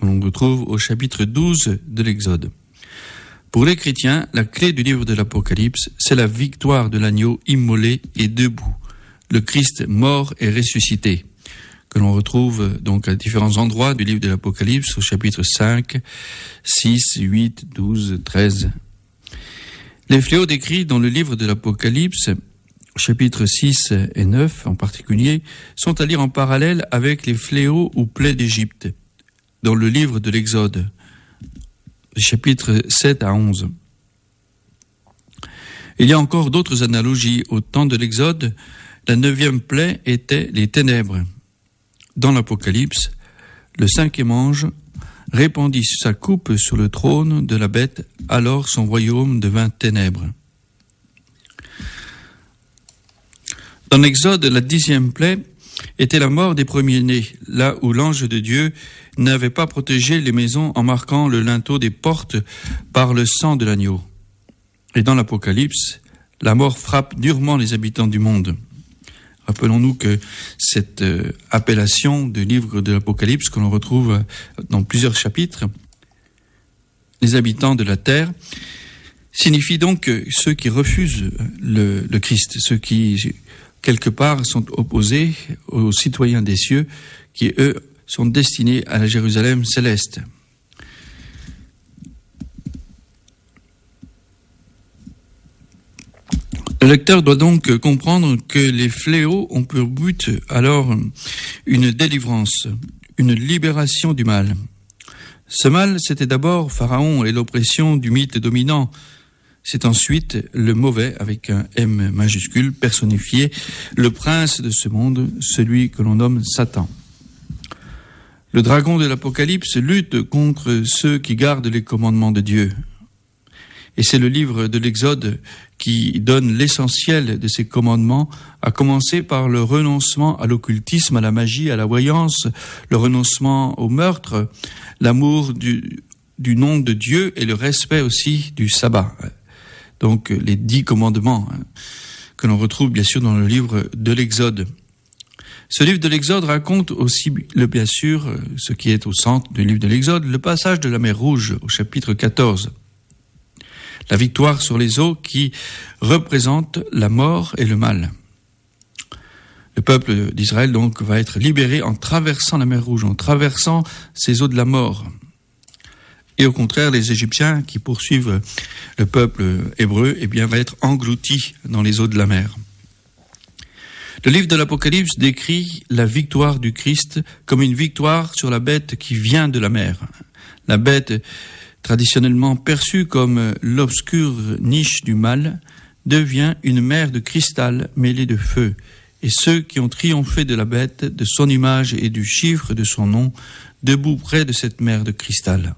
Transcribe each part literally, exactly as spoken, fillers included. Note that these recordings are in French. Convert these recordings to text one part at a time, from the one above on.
que l'on retrouve au chapitre douze de l'Exode. Pour les chrétiens, la clé du livre de l'Apocalypse, c'est la victoire de l'agneau immolé et debout, le Christ mort et ressuscité, que l'on retrouve donc à différents endroits du livre de l'Apocalypse, au chapitre cinq, six, huit, douze, treize. Les fléaux décrits dans le livre de l'Apocalypse, chapitres six et neuf en particulier, sont à lire en parallèle avec les fléaux ou plaies d'Égypte, dans le livre de l'Exode, chapitres sept à onze. Il y a encore d'autres analogies. Au temps de l'Exode, la neuvième plaie était les ténèbres. Dans l'Apocalypse, le cinquième ange répandit sa coupe sur le trône de la bête, alors son royaume devint ténèbres. Dans l'Exode, la dixième plaie était la mort des premiers-nés, là où l'ange de Dieu n'avait pas protégé les maisons en marquant le linteau des portes par le sang de l'agneau. Et dans l'Apocalypse, la mort frappe durement les habitants du monde. Rappelons-nous que cette euh, appellation du livre de l'Apocalypse, que l'on retrouve dans plusieurs chapitres, les habitants de la terre, signifie donc ceux qui refusent le, le Christ, ceux qui, quelque part, sont opposés aux citoyens des cieux, qui, eux, sont destinés à la Jérusalem céleste. Le lecteur doit donc comprendre que les fléaux ont pour but alors une délivrance, une libération du mal. Ce mal, c'était d'abord Pharaon et l'oppression du mythe dominant. C'est ensuite le mauvais, avec un M majuscule, personnifié, le prince de ce monde, celui que l'on nomme Satan. Le dragon de l'Apocalypse lutte contre ceux qui gardent les commandements de Dieu. Et c'est le livre de l'Exode qui donne l'essentiel de ces commandements, à commencer par le renoncement à l'occultisme, à la magie, à la voyance, le renoncement au meurtre, l'amour du, du nom de Dieu et le respect aussi du sabbat. Donc les dix commandements hein, que l'on retrouve bien sûr dans le livre de l'Exode. Ce livre de l'Exode raconte aussi, le, bien sûr, ce qui est au centre du livre de l'Exode, le passage de la mer Rouge au chapitre quatorze. La victoire sur les eaux qui représente la mort et le mal. Le peuple d'Israël donc va être libéré en traversant la mer Rouge, en traversant ces eaux de la mort. Et au contraire, les Égyptiens qui poursuivent le peuple hébreu, eh bien, va être englouti dans les eaux de la mer. Le livre de l'Apocalypse décrit la victoire du Christ comme une victoire sur la bête qui vient de la mer. La bête traditionnellement perçue comme l'obscure niche du mal, devient une mer de cristal mêlée de feu. Et ceux qui ont triomphé de la bête, de son image et du chiffre de son nom, debout près de cette mer de cristal.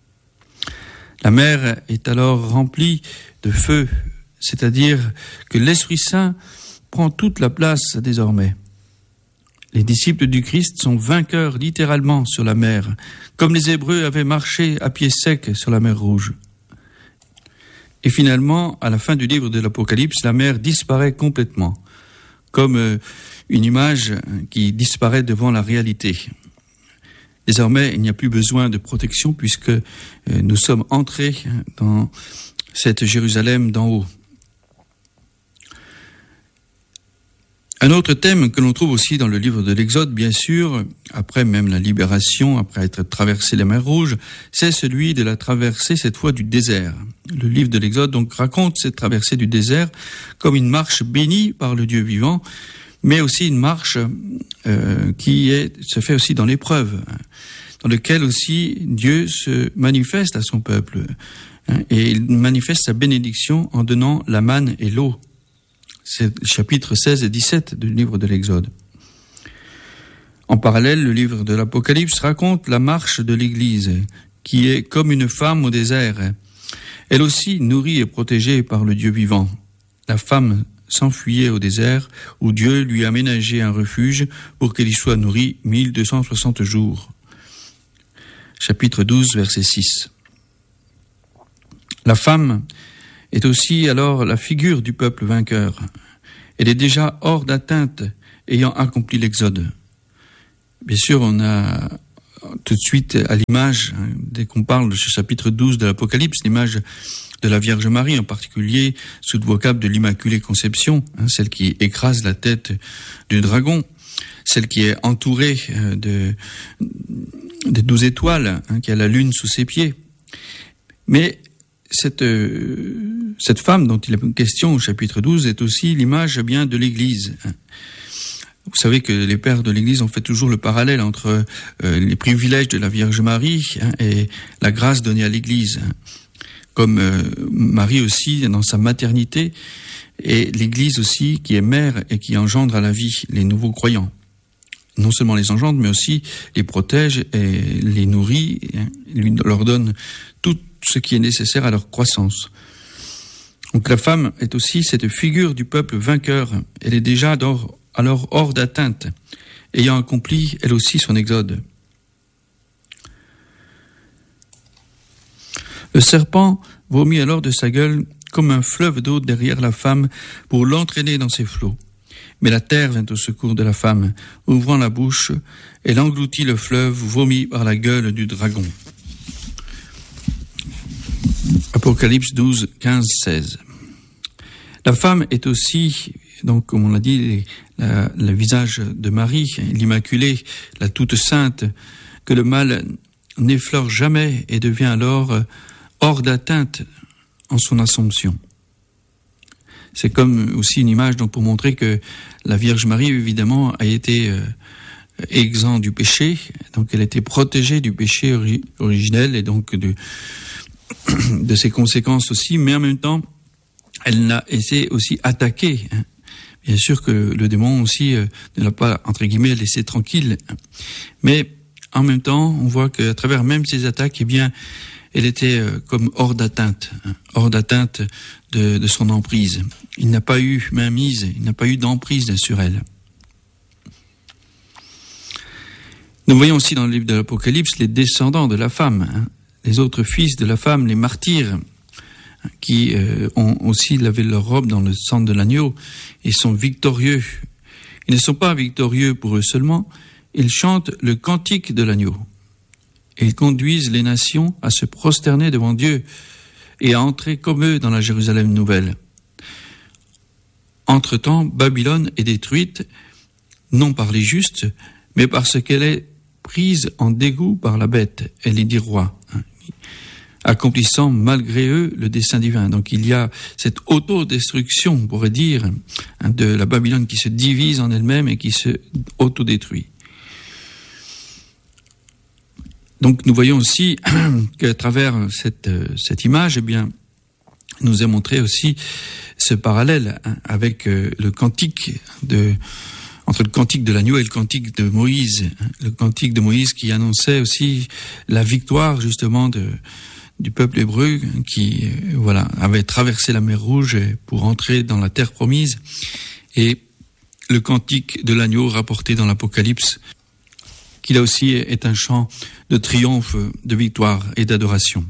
La mer est alors remplie de feu, c'est-à-dire que l'Esprit Saint prend toute la place désormais. Les disciples du Christ sont vainqueurs littéralement sur la mer, comme les Hébreux avaient marché à pied sec sur la mer Rouge. Et finalement, à la fin du livre de l'Apocalypse, la mer disparaît complètement, comme une image qui disparaît devant la réalité. Désormais, il n'y a plus besoin de protection puisque nous sommes entrés dans cette Jérusalem d'en haut. Un autre thème que l'on trouve aussi dans le livre de l'Exode, bien sûr, après même la libération, après être traversé la mer Rouge, c'est celui de la traversée, cette fois, du désert. Le livre de l'Exode donc raconte cette traversée du désert comme une marche bénie par le Dieu vivant, mais aussi une marche euh, qui est, se fait aussi dans l'épreuve, dans laquelle aussi Dieu se manifeste à son peuple, hein, et il manifeste sa bénédiction en donnant la manne et l'eau. C'est le chapitre seize et dix-sept du livre de l'Exode. En parallèle, le livre de l'Apocalypse raconte la marche de l'Église, qui est comme une femme au désert. Elle aussi nourrie et protégée par le Dieu vivant. La femme s'enfuyait au désert, où Dieu lui a aménagé un refuge pour qu'elle y soit nourrie mille deux cent soixante jours. Chapitre douze, verset six. La femme est aussi alors la figure du peuple vainqueur. Elle est déjà hors d'atteinte, ayant accompli l'Exode. Bien sûr, on a tout de suite à l'image, hein, dès qu'on parle de ce chapitre douze de l'Apocalypse, l'image de la Vierge Marie, en particulier sous le vocable de l'Immaculée Conception, hein, celle qui écrase la tête du dragon, celle qui est entourée de, de douze étoiles, hein, qui a la lune sous ses pieds. Mais cette, euh, cette femme dont il est question au chapitre douze est aussi l'image bien de l'Église. Vous savez que les pères de l'Église ont fait toujours le parallèle entre euh, les privilèges de la Vierge Marie, hein, et la grâce donnée à l'Église. Comme euh, Marie aussi dans sa maternité, et l'Église aussi qui est mère et qui engendre à la vie les nouveaux croyants. Non seulement les engendre, mais aussi les protège et les nourrit, hein, lui leur donne tout ce qui est nécessaire à leur croissance. Donc la femme est aussi cette figure du peuple vainqueur. Elle est déjà alors, alors hors d'atteinte, ayant accompli elle aussi son exode. Le serpent vomit alors de sa gueule comme un fleuve d'eau derrière la femme pour l'entraîner dans ses flots. Mais la terre vint au secours de la femme, ouvrant la bouche, elle engloutit le fleuve vomi par la gueule du dragon. Apocalypse douze, quinze, seize. La femme est aussi, donc comme on l'a dit, la, le visage de Marie, l'Immaculée, la toute sainte, que le mal n'effleure jamais et devient alors hors d'atteinte en son assomption. C'est comme aussi une image donc pour montrer que la Vierge Marie, évidemment, a été euh, exempte du péché, donc elle était protégée du péché ori- originel et donc de, de ses conséquences aussi, mais en même temps, elle n'a été aussi attaquée. Hein. Bien sûr que le démon aussi euh, ne l'a pas, entre guillemets, laissée tranquille, hein. Mais en même temps, on voit qu'à travers même ces attaques, eh bien, elle était euh, comme hors d'atteinte, hein, hors d'atteinte de, de son emprise. Il n'a pas eu mainmise, il n'a pas eu d'emprise sur elle. Nous voyons aussi dans le livre de l'Apocalypse les descendants de la femme, hein, les autres fils de la femme, les martyrs, hein, qui euh, ont aussi lavé leur robe dans le sang de l'agneau et sont victorieux. Ils ne sont pas victorieux pour eux seulement, ils chantent le cantique de l'agneau. Et ils conduisent les nations à se prosterner devant Dieu et à entrer comme eux dans la Jérusalem nouvelle. Entre-temps, Babylone est détruite, non par les justes, mais parce qu'elle est prise en dégoût par la bête, elle est dit roi, hein, accomplissant malgré eux le dessein divin. Donc il y a cette autodestruction, on pourrait dire, hein, de la Babylone qui se divise en elle-même et qui se autodétruit. Donc nous voyons aussi qu'à travers cette, cette image, eh bien, nous est montré aussi ce parallèle, hein, avec euh, le cantique de, entre le cantique de l'agneau et le cantique de Moïse, hein, le cantique de Moïse qui annonçait aussi la victoire justement de, du peuple hébreu qui, euh, voilà, avait traversé la mer Rouge pour entrer dans la terre promise, et le cantique de l'agneau rapporté dans l'Apocalypse, qui là aussi est un chant de triomphe, de victoire et d'adoration.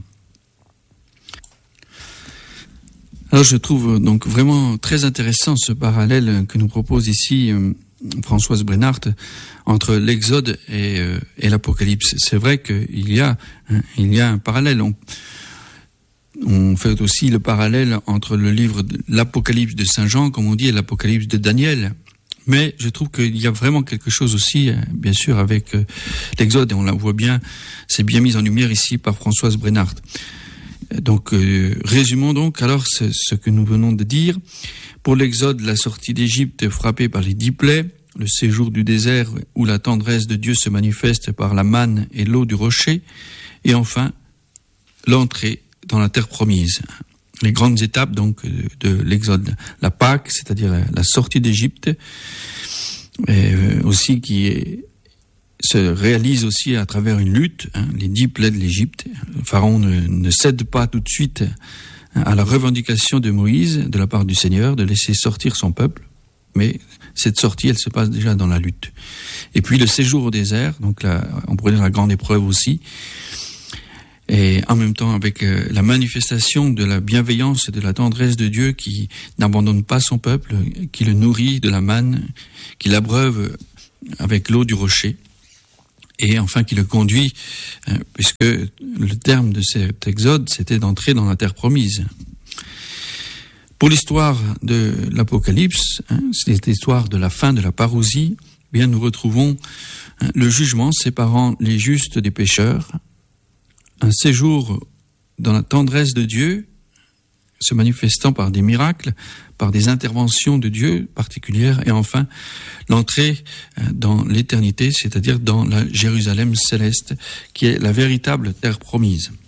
Alors je trouve donc vraiment très intéressant ce parallèle que nous propose ici euh, Françoise Brennart entre l'Exode et, euh, et l'Apocalypse. C'est vrai qu'il y a, hein, il y a un parallèle. On, on fait aussi le parallèle entre le livre de l'Apocalypse de Saint Jean, comme on dit, et l'Apocalypse de Daniel. Mais je trouve qu'il y a vraiment quelque chose aussi, bien sûr, avec euh, l'Exode, et on la voit bien, c'est bien mis en lumière ici par Françoise Brennart. Donc, euh, résumons donc alors ce, ce que nous venons de dire. Pour l'Exode, la sortie d'Égypte frappée par les dix plaies, le séjour du désert où la tendresse de Dieu se manifeste par la manne et l'eau du rocher, et enfin, l'entrée dans la terre promise. Les grandes étapes donc de l'Exode, la Pâque, c'est-à-dire la, la sortie d'Égypte, et aussi qui est, se réalise aussi à travers une lutte, hein, les dix plaies de l'Égypte. Le Pharaon ne, ne cède pas tout de suite à la revendication de Moïse de la part du Seigneur de laisser sortir son peuple, mais cette sortie, elle se passe déjà dans la lutte. Et puis le séjour au désert, donc là, on pourrait dire la grande épreuve aussi, et en même temps avec euh, la manifestation de la bienveillance et de la tendresse de Dieu qui n'abandonne pas son peuple, qui le nourrit de la manne, qui l'abreuve avec l'eau du rocher. et enfin qui le conduit, hein, puisque le terme de cet exode, c'était d'entrer dans la terre promise. Pour l'histoire de l'Apocalypse, hein, c'est l'histoire de la fin de la parousie, eh bien nous retrouvons hein, le jugement séparant les justes des pécheurs, un séjour dans la tendresse de Dieu, se manifestant par des miracles, par des interventions de Dieu particulières, et enfin l'entrée dans l'éternité, c'est-à-dire dans la Jérusalem céleste, qui est la véritable terre promise.